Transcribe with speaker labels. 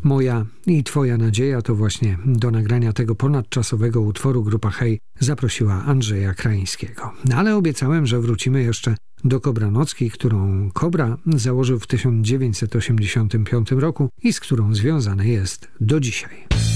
Speaker 1: Moja i twoja nadzieja to właśnie do nagrania tego ponadczasowego utworu grupa Hej zaprosiła Andrzeja Krańskiego. Ale obiecałem, że wrócimy jeszcze do Kobranockiej, którą Kobra założył w 1985 roku i z którą związany jest do dzisiaj.